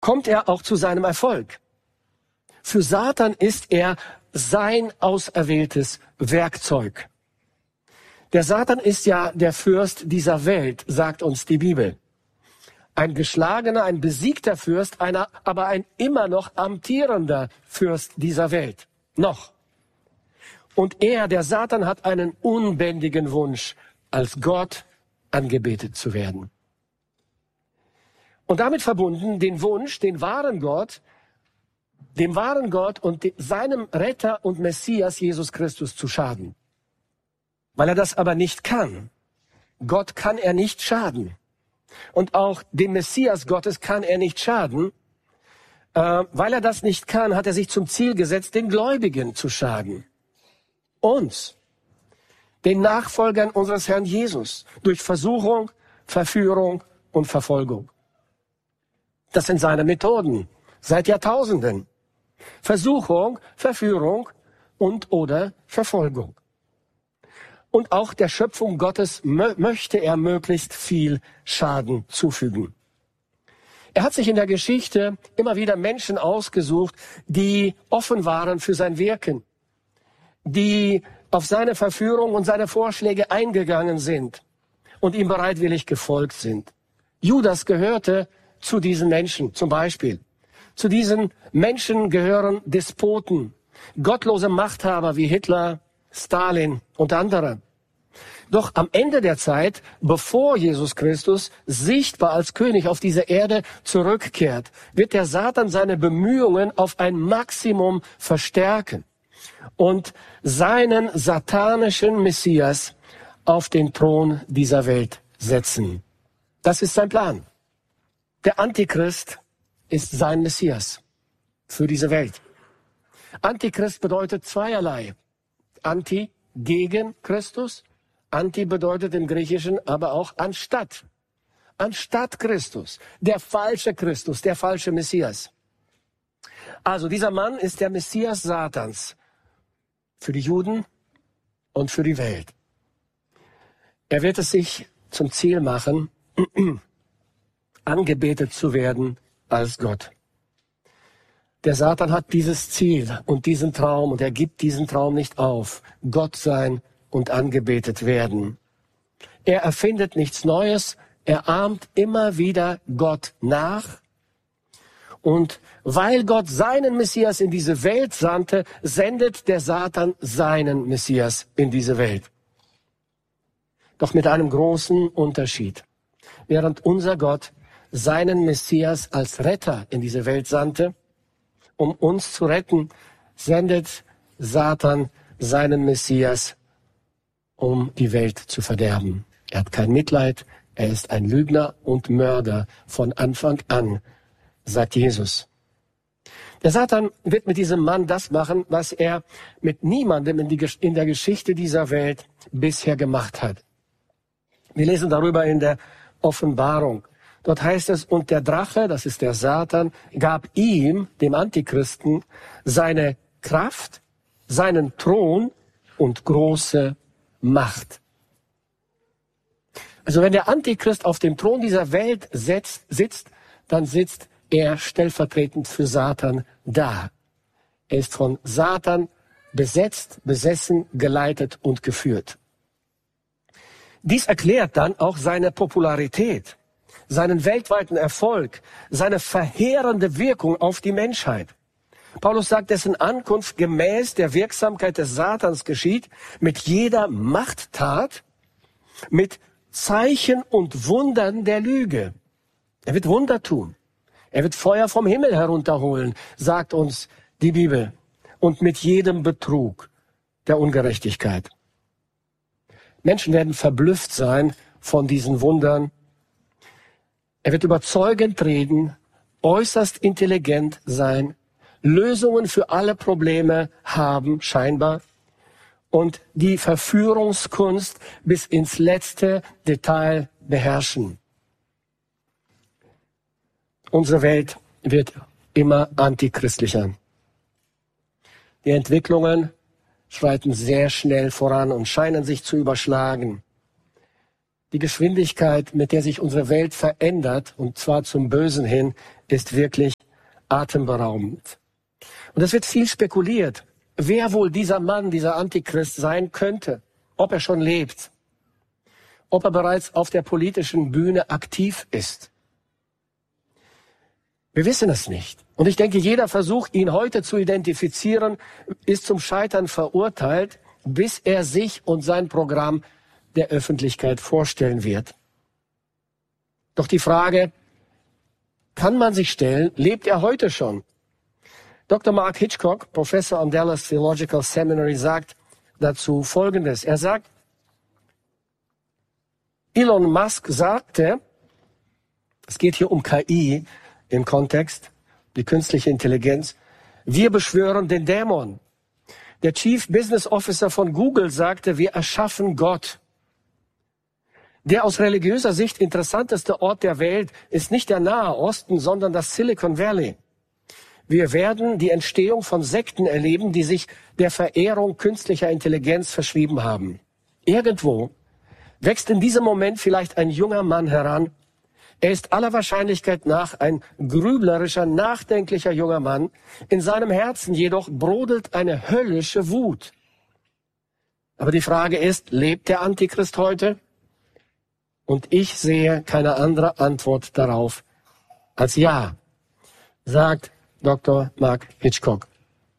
kommt er auch zu seinem Erfolg. Für Satan ist er sein auserwähltes Werkzeug. Der Satan ist ja der Fürst dieser Welt, sagt uns die Bibel. Ein geschlagener, ein besiegter Fürst, aber ein immer noch amtierender Fürst dieser Welt. Noch. Und er, der Satan, hat einen unbändigen Wunsch, als Gott angebetet zu werden. Und damit verbunden den Wunsch, dem wahren Gott und seinem Retter und Messias Jesus Christus zu schaden. Weil er das aber nicht kann. Gott kann er nicht schaden. Und auch dem Messias Gottes kann er nicht schaden. Weil er das nicht kann, hat er sich zum Ziel gesetzt, den Gläubigen zu schaden. Uns, den Nachfolgern unseres Herrn Jesus, durch Versuchung, Verführung und Verfolgung. Das sind seine Methoden seit Jahrtausenden. Versuchung, Verführung und oder Verfolgung. Und auch der Schöpfung Gottes möchte er möglichst viel Schaden zufügen. Er hat sich in der Geschichte immer wieder Menschen ausgesucht, die offen waren für sein Wirken, die auf seine Verführung und seine Vorschläge eingegangen sind und ihm bereitwillig gefolgt sind. Judas gehörte zu diesen Menschen zum Beispiel. Zu diesen Menschen gehören Despoten, gottlose Machthaber wie Hitler, Stalin und andere. Doch am Ende der Zeit, bevor Jesus Christus sichtbar als König auf diese Erde zurückkehrt, wird der Satan seine Bemühungen auf ein Maximum verstärken und seinen satanischen Messias auf den Thron dieser Welt setzen. Das ist sein Plan. Der Antichrist ist sein Messias für diese Welt. Antichrist bedeutet zweierlei. Anti, gegen Christus. Anti bedeutet im Griechischen aber auch anstatt. Anstatt Christus. Der falsche Christus, der falsche Messias. Also dieser Mann ist der Messias Satans. Für die Juden und für die Welt. Er wird es sich zum Ziel machen, angebetet zu werden als Gott. Der Satan hat dieses Ziel und diesen Traum und er gibt diesen Traum nicht auf. Gott sein und angebetet werden. Er erfindet nichts Neues, er ahmt immer wieder Gott nach. Und weil Gott seinen Messias in diese Welt sandte, sendet der Satan seinen Messias in diese Welt. Doch mit einem großen Unterschied. Während unser Gott seinen Messias als Retter in diese Welt sandte, um uns zu retten, sendet Satan seinen Messias, um die Welt zu verderben. Er hat kein Mitleid, er ist ein Lügner und Mörder von Anfang an, sagt Jesus. Der Satan wird mit diesem Mann das machen, was er mit niemandem in der Geschichte dieser Welt bisher gemacht hat. Wir lesen darüber in der Offenbarung. Dort heißt es, und der Drache, das ist der Satan, gab ihm, dem Antichristen, seine Kraft, seinen Thron und große Macht. Also wenn der Antichrist auf dem Thron dieser Welt sitzt, dann sitzt er stellvertretend für Satan da. Er ist von Satan besetzt, besessen, geleitet und geführt. Dies erklärt dann auch seine Popularität, seinen weltweiten Erfolg, seine verheerende Wirkung auf die Menschheit. Paulus sagt, dessen Ankunft gemäß der Wirksamkeit des Satans geschieht, mit jeder Machttat, mit Zeichen und Wundern der Lüge. Er wird Wunder tun. Er wird Feuer vom Himmel herunterholen, sagt uns die Bibel. Und mit jedem Betrug der Ungerechtigkeit. Menschen werden verblüfft sein von diesen Wundern. Er wird überzeugend reden, äußerst intelligent sein, Lösungen für alle Probleme haben, scheinbar, und die Verführungskunst bis ins letzte Detail beherrschen. Unsere Welt wird immer antichristlicher. Die Entwicklungen schreiten sehr schnell voran und scheinen sich zu überschlagen. Die Geschwindigkeit, mit der sich unsere Welt verändert, und zwar zum Bösen hin, ist wirklich atemberaubend. Und es wird viel spekuliert, wer wohl dieser Mann, dieser Antichrist sein könnte, ob er schon lebt, ob er bereits auf der politischen Bühne aktiv ist. Wir wissen es nicht. Und ich denke, jeder Versuch, ihn heute zu identifizieren, ist zum Scheitern verurteilt, bis er sich und sein Programm der Öffentlichkeit vorstellen wird. Doch die Frage kann man sich stellen, lebt er heute schon? Dr. Mark Hitchcock, Professor am Dallas Theological Seminary, sagt dazu Folgendes. Er sagt, Elon Musk sagte, es geht hier um KI im Kontext, die künstliche Intelligenz, wir beschwören den Dämon. Der Chief Business Officer von Google sagte, wir erschaffen Gott. Der aus religiöser Sicht interessanteste Ort der Welt ist nicht der Nahe Osten, sondern das Silicon Valley. Wir werden die Entstehung von Sekten erleben, die sich der Verehrung künstlicher Intelligenz verschrieben haben. Irgendwo wächst in diesem Moment vielleicht ein junger Mann heran. Er ist aller Wahrscheinlichkeit nach ein grüblerischer, nachdenklicher junger Mann. In seinem Herzen jedoch brodelt eine höllische Wut. Aber die Frage ist, lebt der Antichrist heute? Und ich sehe keine andere Antwort darauf als ja, sagt Dr. Mark Hitchcock.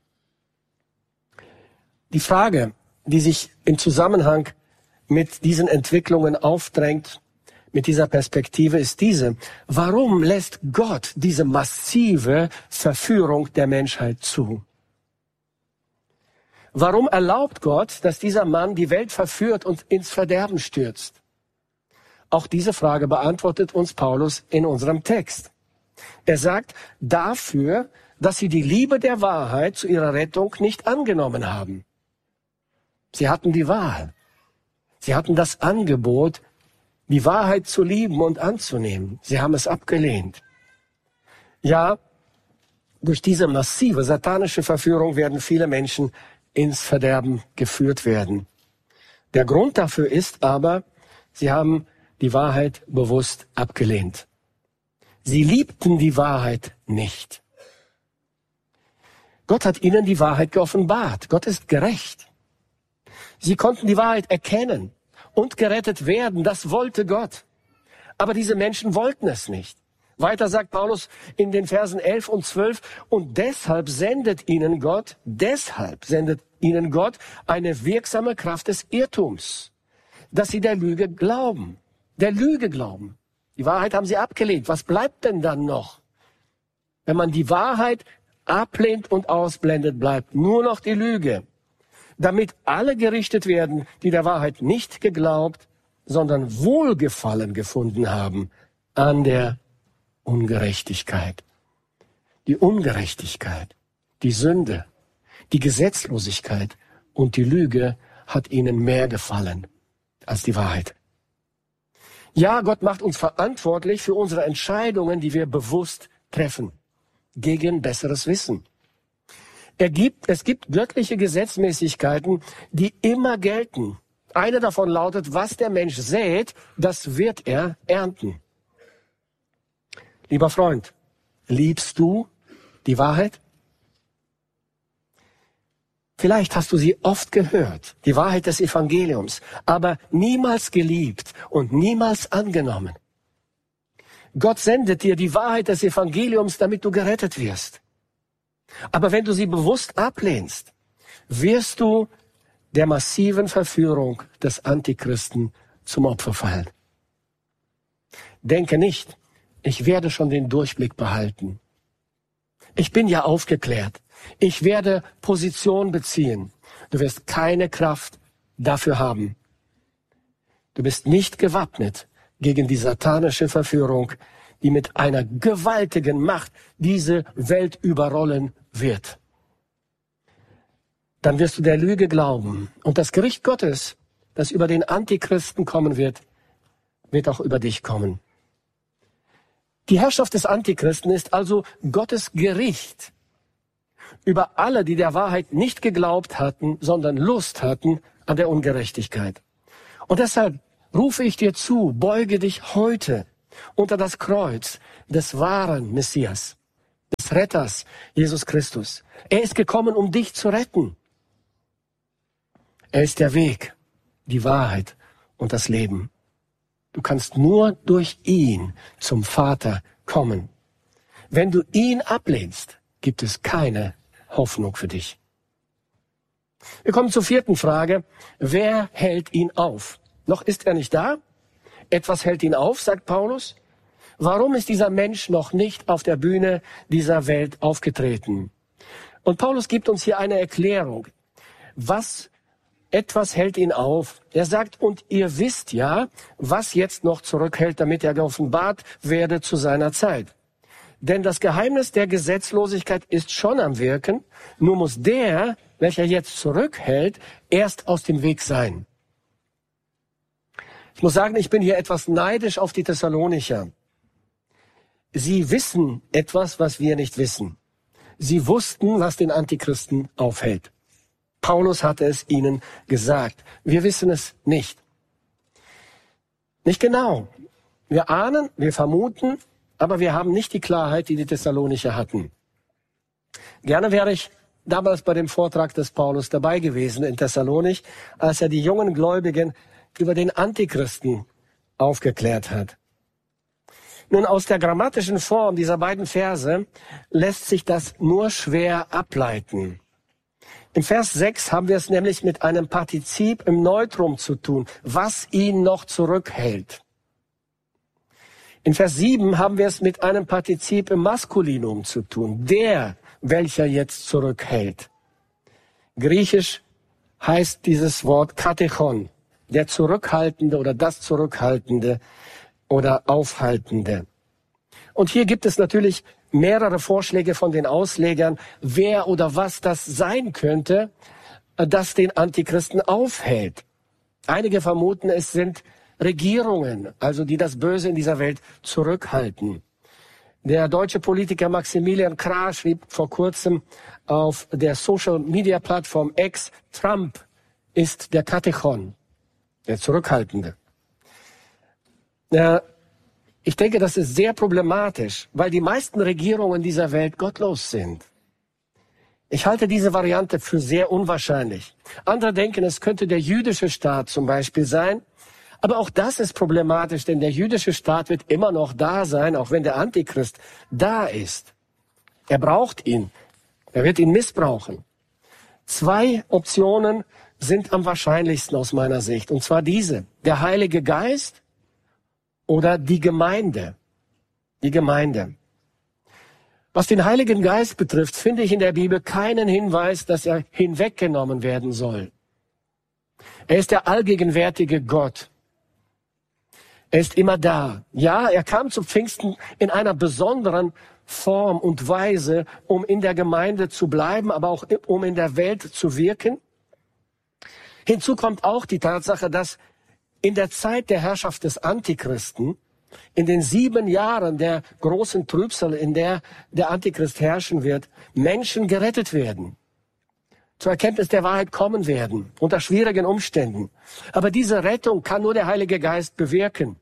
Die Frage, die sich im Zusammenhang mit diesen Entwicklungen aufdrängt, mit dieser Perspektive, ist diese: Warum lässt Gott diese massive Verführung der Menschheit zu? Warum erlaubt Gott, dass dieser Mann die Welt verführt und ins Verderben stürzt? Auch diese Frage beantwortet uns Paulus in unserem Text. Er sagt, dafür, dass sie die Liebe der Wahrheit zu ihrer Rettung nicht angenommen haben. Sie hatten die Wahl. Sie hatten das Angebot, die Wahrheit zu lieben und anzunehmen. Sie haben es abgelehnt. Ja, durch diese massive satanische Verführung werden viele Menschen ins Verderben geführt werden. Der Grund dafür ist aber, sie haben die Wahrheit bewusst abgelehnt. Sie liebten die Wahrheit nicht. Gott hat ihnen die Wahrheit geoffenbart. Gott ist gerecht. Sie konnten die Wahrheit erkennen und gerettet werden. Das wollte Gott. Aber diese Menschen wollten es nicht. Weiter sagt Paulus in den Versen 11 und 12, und deshalb sendet ihnen Gott eine wirksame Kraft des Irrtums, dass sie der Lüge glauben. Der Lüge glauben. Die Wahrheit haben sie abgelehnt. Was bleibt denn dann noch? Wenn man die Wahrheit ablehnt und ausblendet, bleibt nur noch die Lüge. Damit alle gerichtet werden, die der Wahrheit nicht geglaubt, sondern Wohlgefallen gefunden haben an der Ungerechtigkeit. Die Ungerechtigkeit, die Sünde, die Gesetzlosigkeit und die Lüge hat ihnen mehr gefallen als die Wahrheit. Ja, Gott macht uns verantwortlich für unsere Entscheidungen, die wir bewusst treffen, gegen besseres Wissen. Es gibt göttliche Gesetzmäßigkeiten, die immer gelten. Eine davon lautet, was der Mensch sät, das wird er ernten. Lieber Freund, liebst du die Wahrheit? Vielleicht hast du sie oft gehört, die Wahrheit des Evangeliums, aber niemals geliebt und niemals angenommen. Gott sendet dir die Wahrheit des Evangeliums, damit du gerettet wirst. Aber wenn du sie bewusst ablehnst, wirst du der massiven Verführung des Antichristen zum Opfer fallen. Denke nicht, ich werde schon den Durchblick behalten. Ich bin ja aufgeklärt. Ich werde Position beziehen. Du wirst keine Kraft dafür haben. Du bist nicht gewappnet gegen die satanische Verführung, die mit einer gewaltigen Macht diese Welt überrollen wird. Dann wirst du der Lüge glauben. Und das Gericht Gottes, das über den Antichristen kommen wird, wird auch über dich kommen. Die Herrschaft des Antichristen ist also Gottes Gericht über alle, die der Wahrheit nicht geglaubt hatten, sondern Lust hatten an der Ungerechtigkeit. Und deshalb rufe ich dir zu, beuge dich heute unter das Kreuz des wahren Messias. des Retters, Jesus Christus. Er ist gekommen, um dich zu retten. Er ist der Weg, die Wahrheit und das Leben. Du kannst nur durch ihn zum Vater kommen. Wenn du ihn ablehnst, gibt es keine Hoffnung für dich. Wir kommen zur vierten Frage. Wer hält ihn auf? Noch ist er nicht da. Etwas hält ihn auf, sagt Paulus. Warum ist dieser Mensch noch nicht auf der Bühne dieser Welt aufgetreten? Und Paulus gibt uns hier eine Erklärung. Etwas hält ihn auf. Er sagt, und ihr wisst ja, was jetzt noch zurückhält, damit er geoffenbart werde zu seiner Zeit. Denn das Geheimnis der Gesetzlosigkeit ist schon am Wirken, nur muss der, welcher jetzt zurückhält, erst aus dem Weg sein. Ich muss sagen, ich bin hier etwas neidisch auf die Thessalonicher. Sie wissen etwas, was wir nicht wissen. Sie wussten, was den Antichristen aufhält. Paulus hatte es ihnen gesagt. Wir wissen es nicht. Nicht genau. Wir ahnen, wir vermuten, aber wir haben nicht die Klarheit, die die Thessalonicher hatten. Gerne wäre ich damals bei dem Vortrag des Paulus dabei gewesen in Thessalonich, als er die jungen Gläubigen über den Antichristen aufgeklärt hat. Nun, aus der grammatischen Form dieser beiden Verse lässt sich das nur schwer ableiten. Im Vers 6 haben wir es nämlich mit einem Partizip im Neutrum zu tun, was ihn noch zurückhält. In Vers 7 haben wir es mit einem Partizip im Maskulinum zu tun, der, welcher jetzt zurückhält. Griechisch heißt dieses Wort katechon, der Zurückhaltende oder das Zurückhaltende oder Aufhaltende. Und hier gibt es natürlich mehrere Vorschläge von den Auslegern, wer oder was das sein könnte, das den Antichristen aufhält. Einige vermuten, es sind Regierungen, also die das Böse in dieser Welt zurückhalten. Der deutsche Politiker Maximilian Krah schrieb vor kurzem auf der Social-Media-Plattform X, Trump ist der Katechon, der Zurückhaltende. Ich denke, das ist sehr problematisch, weil die meisten Regierungen dieser Welt gottlos sind. Ich halte diese Variante für sehr unwahrscheinlich. Andere denken, es könnte der jüdische Staat zum Beispiel sein. Aber auch das ist problematisch, denn der jüdische Staat wird immer noch da sein, auch wenn der Antichrist da ist. Er braucht ihn. Er wird ihn missbrauchen. 2 Optionen sind am wahrscheinlichsten aus meiner Sicht. Und zwar diese. Der Heilige Geist oder die Gemeinde. Die Gemeinde. Was den Heiligen Geist betrifft, finde ich in der Bibel keinen Hinweis, dass er hinweggenommen werden soll. Er ist der allgegenwärtige Gott. Er ist immer da. Ja, er kam zu Pfingsten in einer besonderen Form und Weise, um in der Gemeinde zu bleiben, aber auch um in der Welt zu wirken. Hinzu kommt auch die Tatsache, dass in der Zeit der Herrschaft des Antichristen, in den 7 Jahren der großen Trübsal, in der der Antichrist herrschen wird, Menschen gerettet werden, zur Erkenntnis der Wahrheit kommen werden, unter schwierigen Umständen. Aber diese Rettung kann nur der Heilige Geist bewirken.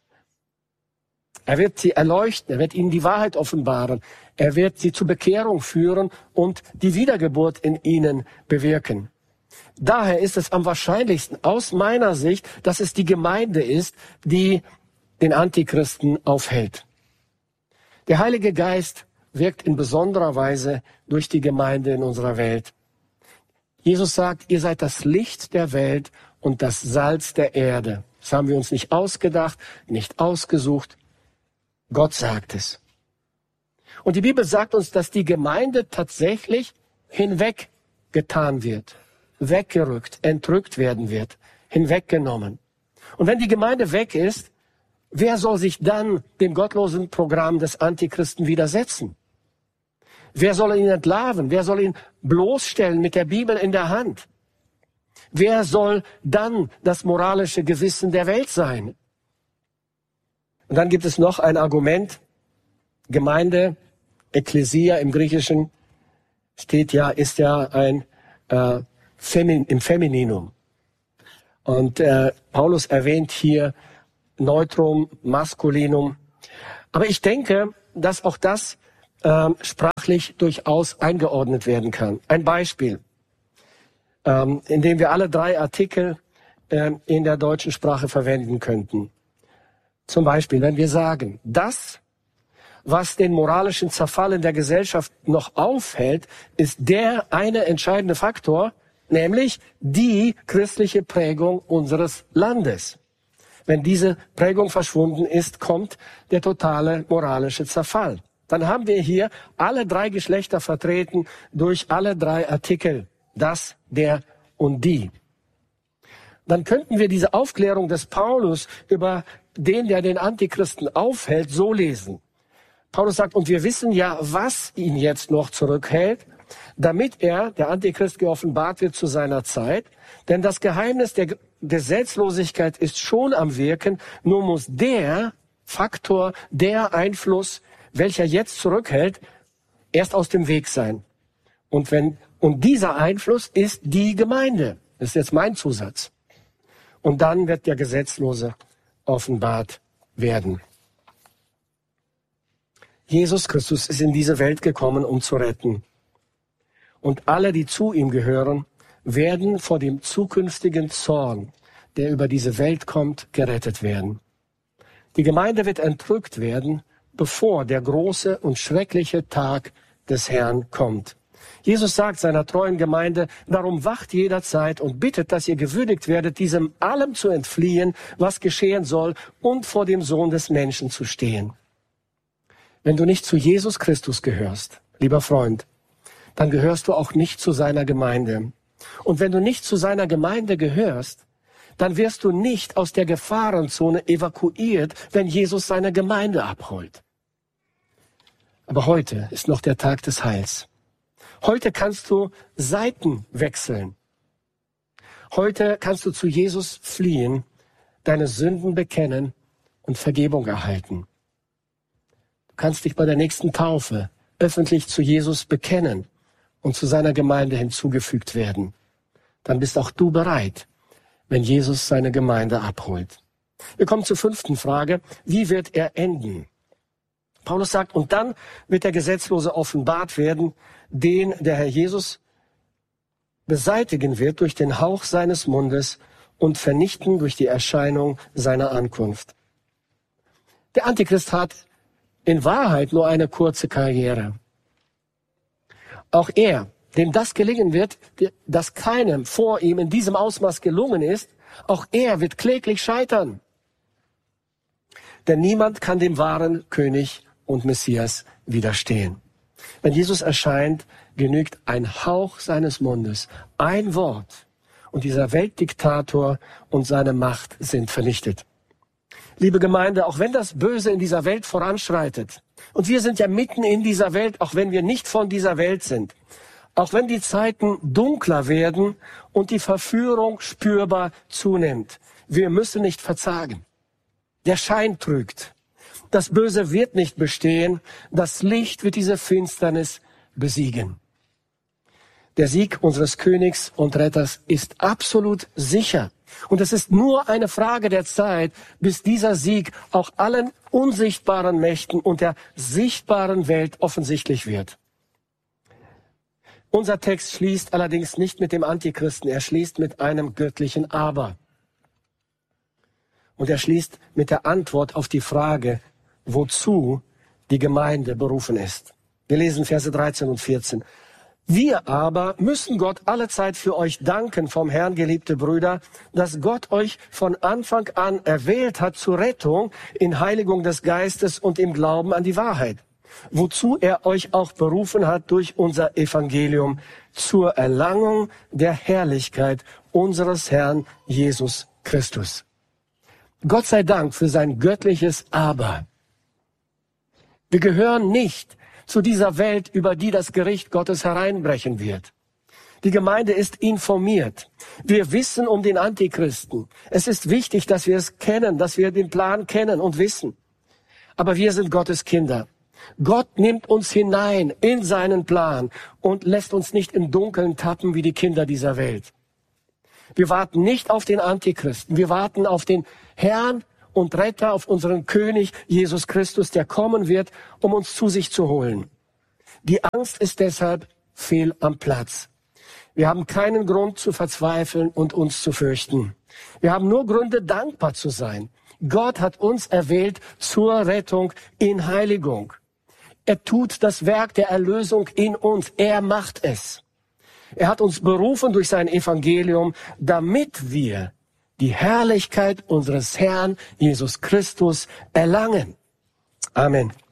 Er wird sie erleuchten, er wird ihnen die Wahrheit offenbaren, er wird sie zur Bekehrung führen und die Wiedergeburt in ihnen bewirken. Daher ist es am wahrscheinlichsten aus meiner Sicht, dass es die Gemeinde ist, die den Antichristen aufhält. Der Heilige Geist wirkt in besonderer Weise durch die Gemeinde in unserer Welt. Jesus sagt, ihr seid das Licht der Welt und das Salz der Erde. Das haben wir uns nicht ausgedacht, nicht ausgesucht. Gott sagt es. Und die Bibel sagt uns, dass die Gemeinde tatsächlich hinweggetan wird, weggerückt, entrückt werden wird, hinweggenommen. Und wenn die Gemeinde weg ist, wer soll sich dann dem gottlosen Programm des Antichristen widersetzen? Wer soll ihn entlarven? Wer soll ihn bloßstellen mit der Bibel in der Hand? Wer soll dann das moralische Gewissen der Welt sein? Und dann gibt es noch ein Argument. Gemeinde, Ekklesia im Griechischen steht ja, ist ja ein im Femininum. Und Paulus erwähnt hier Neutrum, Maskulinum. Aber ich denke, dass auch das sprachlich durchaus eingeordnet werden kann. Ein Beispiel, in dem wir alle 3 Artikel in der deutschen Sprache verwenden könnten. Zum Beispiel, wenn wir sagen, das, was den moralischen Zerfall in der Gesellschaft noch aufhält, ist der eine entscheidende Faktor, nämlich die christliche Prägung unseres Landes. Wenn diese Prägung verschwunden ist, kommt der totale moralische Zerfall. Dann haben wir hier alle 3 Geschlechter vertreten durch alle 3 Artikel. Das, der und die. Dann könnten wir diese Aufklärung des Paulus über den, der den Antichristen aufhält, so lesen. Paulus sagt, und wir wissen ja, was ihn jetzt noch zurückhält, damit der Antichrist, geoffenbart wird zu seiner Zeit. Denn das Geheimnis der Gesetzlosigkeit ist schon am Wirken, nur muss der Faktor, der Einfluss, welcher jetzt zurückhält, erst aus dem Weg sein. Und dieser Einfluss ist die Gemeinde. Das ist jetzt mein Zusatz. Und dann wird der Gesetzlose offenbart werden. Jesus Christus ist in diese Welt gekommen, um zu retten. Und alle, die zu ihm gehören, werden vor dem zukünftigen Zorn, der über diese Welt kommt, gerettet werden. Die Gemeinde wird entrückt werden, bevor der große und schreckliche Tag des Herrn kommt. Jesus sagt seiner treuen Gemeinde, darum wacht jederzeit und bittet, dass ihr gewürdigt werdet, diesem allem zu entfliehen, was geschehen soll, und vor dem Sohn des Menschen zu stehen. Wenn du nicht zu Jesus Christus gehörst, lieber Freund, dann gehörst du auch nicht zu seiner Gemeinde. Und wenn du nicht zu seiner Gemeinde gehörst, dann wirst du nicht aus der Gefahrenzone evakuiert, wenn Jesus seine Gemeinde abholt. Aber heute ist noch der Tag des Heils. Heute kannst du Seiten wechseln. Heute kannst du zu Jesus fliehen, deine Sünden bekennen und Vergebung erhalten. Du kannst dich bei der nächsten Taufe öffentlich zu Jesus bekennen und zu seiner Gemeinde hinzugefügt werden. Dann bist auch du bereit, wenn Jesus seine Gemeinde abholt. Wir kommen zur 5. Frage. Wie wird er enden? Paulus sagt, und dann wird der Gesetzlose offenbart werden, den der Herr Jesus beseitigen wird durch den Hauch seines Mundes und vernichten durch die Erscheinung seiner Ankunft. Der Antichrist hat in Wahrheit nur eine kurze Karriere. Auch er, dem das gelingen wird, das keinem vor ihm in diesem Ausmaß gelungen ist, auch er wird kläglich scheitern. Denn niemand kann dem wahren König und Messias widerstehen. Wenn Jesus erscheint, genügt ein Hauch seines Mundes, ein Wort, und dieser Weltdiktator und seine Macht sind vernichtet. Liebe Gemeinde, auch wenn das Böse in dieser Welt voranschreitet, und wir sind ja mitten in dieser Welt, auch wenn wir nicht von dieser Welt sind, auch wenn die Zeiten dunkler werden und die Verführung spürbar zunimmt, wir müssen nicht verzagen. Der Schein trügt. Das Böse wird nicht bestehen. Das Licht wird diese Finsternis besiegen. Der Sieg unseres Königs und Retters ist absolut sicher. Und es ist nur eine Frage der Zeit, bis dieser Sieg auch allen unsichtbaren Mächten und der sichtbaren Welt offensichtlich wird. Unser Text schließt allerdings nicht mit dem Antichristen. Er schließt mit einem göttlichen Aber. Und er schließt mit der Antwort auf die Frage, wozu die Gemeinde berufen ist. Wir lesen Verse 13 und 14. Wir aber müssen Gott allezeit für euch danken, vom Herrn, geliebte Brüder, dass Gott euch von Anfang an erwählt hat zur Rettung in Heiligung des Geistes und im Glauben an die Wahrheit, wozu er euch auch berufen hat durch unser Evangelium zur Erlangung der Herrlichkeit unseres Herrn Jesus Christus. Gott sei Dank für sein göttliches Aber. Wir gehören nicht zu dieser Welt, über die das Gericht Gottes hereinbrechen wird. Die Gemeinde ist informiert. Wir wissen um den Antichristen. Es ist wichtig, dass wir es kennen, dass wir den Plan kennen und wissen. Aber wir sind Gottes Kinder. Gott nimmt uns hinein in seinen Plan und lässt uns nicht im Dunkeln tappen wie die Kinder dieser Welt. Wir warten nicht auf den Antichristen. Wir warten auf den Herrn und Retter, auf unseren König Jesus Christus, der kommen wird, um uns zu sich zu holen. Die Angst ist deshalb fehl am Platz. Wir haben keinen Grund zu verzweifeln und uns zu fürchten. Wir haben nur Gründe, dankbar zu sein. Gott hat uns erwählt zur Rettung in Heiligung. Er tut das Werk der Erlösung in uns. Er macht es. Er hat uns berufen durch sein Evangelium, damit wir die Herrlichkeit unseres Herrn Jesus Christus erlangen. Amen.